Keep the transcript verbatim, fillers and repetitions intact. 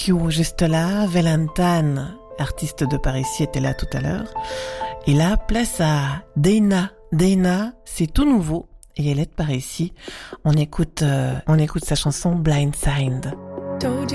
Q juste là, Valentine, artiste de par ici, était là tout à l'heure. Et là, place à Dana. Dana, c'est tout nouveau et elle est de par ici. On écoute, euh, on écoute sa chanson Blindside.